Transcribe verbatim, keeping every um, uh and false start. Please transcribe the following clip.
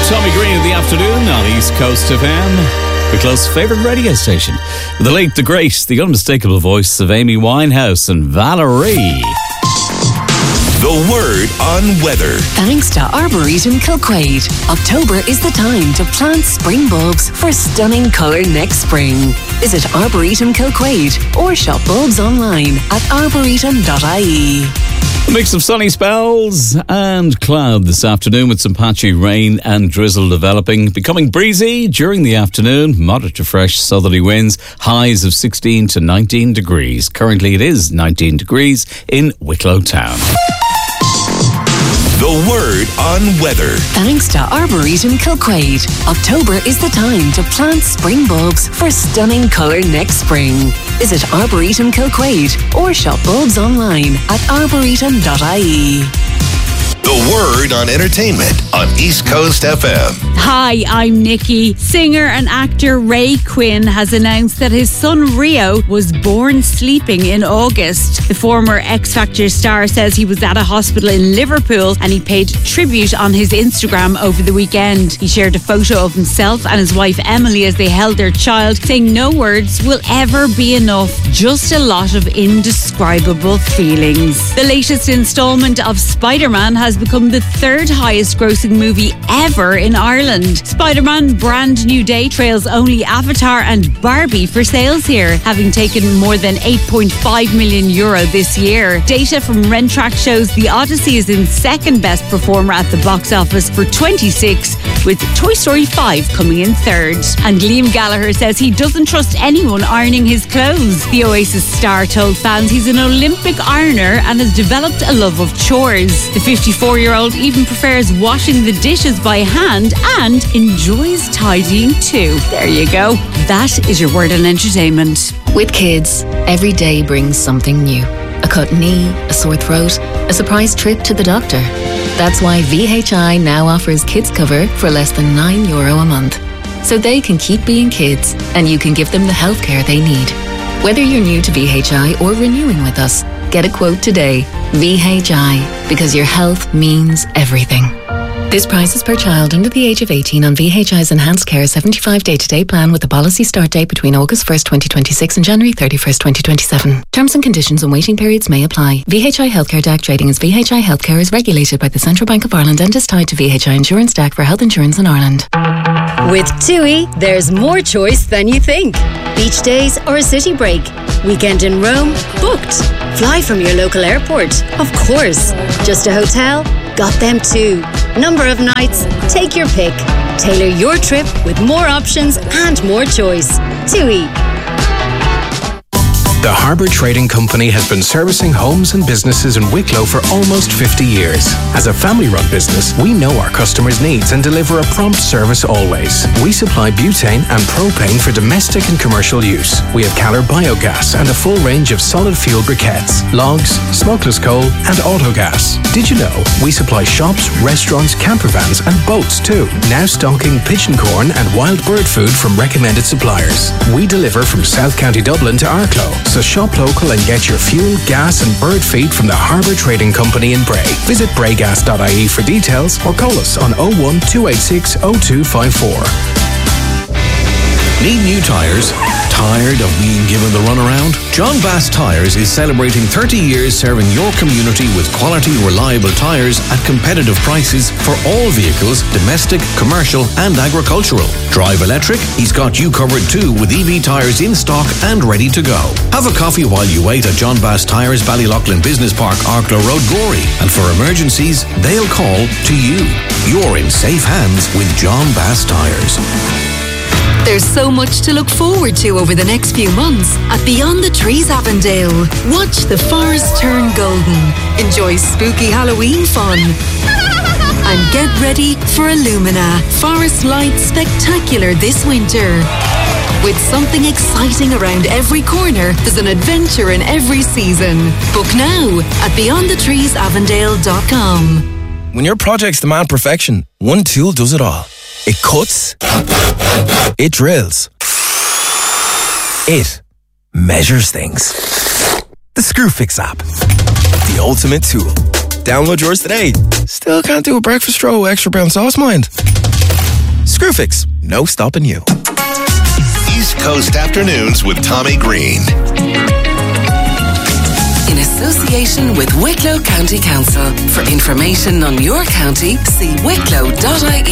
Tommy Green in the afternoon on East Coast F M, the close favourite radio station. With the late, the great, the unmistakable voice of Amy Winehouse and Valerie. The word on weather. Thanks to Arboretum Kilquade. October is the time to plant spring bulbs for stunning colour next spring. Visit Arboretum Kilquade or shop bulbs online at arboretum dot I E. A mix of sunny spells and cloud this afternoon with some patchy rain and drizzle developing. Becoming breezy during the afternoon. Moderate to fresh southerly winds. Highs of sixteen to nineteen degrees. Currently it is nineteen degrees in Wicklow Town. The word on weather. Thanks to Arboretum Kilquade. October is the time to plant spring bulbs for stunning colour next spring. Visit Arboretum Kilquade or shop bulbs online at arboretum dot I E. The word on entertainment on East Coast F M. Hi, I'm Nikki. Singer and actor Ray Quinn has announced that his son Rio was born sleeping in August. The former X Factor star says he was at a hospital in Liverpool and he paid tribute on his Instagram over the weekend. He shared a photo of himself and his wife Emily as they held their child, saying no words will ever be enough, just a lot of indescribable feelings. The latest instalment of Spider-Man has become the third highest grossing movie ever in Ireland. Spider-Man Brand New Day trails only Avatar and Barbie for sales here, having taken more than eight point five million euro this year. Data from Rentrack shows The Odyssey is in second best performer at the box office for twenty-six, with Toy Story five coming in third. And Liam Gallagher says he doesn't trust anyone ironing his clothes. The Oasis star told fans he's an Olympic ironer and has developed a love of chores. The fifty-four-year-old even prefers washing the dishes by hand and enjoys tidying too. There you go. That is your word on entertainment. With kids, every day brings something new. A cut knee, a sore throat, a surprise trip to the doctor. That's why V H I now offers kids cover for less than nine euro a month. So they can keep being kids and you can give them the healthcare they need. Whether you're new to V H I or renewing with us, get a quote today. V H I, because your health means everything. This price is per child under the age of eighteen on V H I's Enhanced Care seventy-five day-to-day plan with a policy start date between August first, twenty twenty-six and January thirty-first, twenty twenty-seven. Terms and conditions and waiting periods may apply. V H I Healthcare D A C trading as V H I Healthcare is regulated by the Central Bank of Ireland and is tied to V H I Insurance D A C for health insurance in Ireland. With TUI, there's more choice than you think. Beach days or a city break. Weekend in Rome? Booked. Fly from your local airport? Of course. Just a hotel? Got them too. Number of nights? Take your pick. Tailor your trip with more options and more choice. TUI. The Harbour Trading Company has been servicing homes and businesses in Wicklow for almost fifty years. As a family-run business, we know our customers' needs and deliver a prompt service always. We supply butane and propane for domestic and commercial use. We have Calor Biogas and a full range of solid fuel briquettes, logs, smokeless coal and autogas. Did you know we supply shops, restaurants, camper vans and boats too? Now stocking pigeon corn and wild bird food from recommended suppliers. We deliver from South County Dublin to Arklow. So shop local and get your fuel, gas and bird feed from the Harbour Trading Company in Bray. Visit braygas dot I E for details or call us on oh one, two eight six, oh two five four. Need new tyres? Tired of being given the runaround? John Bass Tyres is celebrating thirty years serving your community with quality, reliable tyres at competitive prices for all vehicles, domestic, commercial and agricultural. Drive electric? He's got you covered too with E V tyres in stock and ready to go. Have a coffee while you wait at John Bass Tyres, Ballyloughlin Business Park, Arklow Road, Gorey. And for emergencies, they'll call to you. You're in safe hands with John Bass Tyres. There's so much to look forward to over the next few months at Beyond the Trees Avondale. Watch the forest turn golden, enjoy spooky Halloween fun, and get ready for Illumina Forest Lights Spectacular this winter. With something exciting around every corner, there's an adventure in every season. Book now at beyond the trees avondale dot com. When your projects demand perfection, one tool does it all. It cuts. It drills. It measures things. The Screwfix app. The ultimate tool. Download yours today. Still can't do a breakfast roll with extra brown sauce, mind? Screwfix, no stopping you. East Coast Afternoons with Tommy Green. In association with Wicklow County Council. For information on your county, see wicklow dot I E.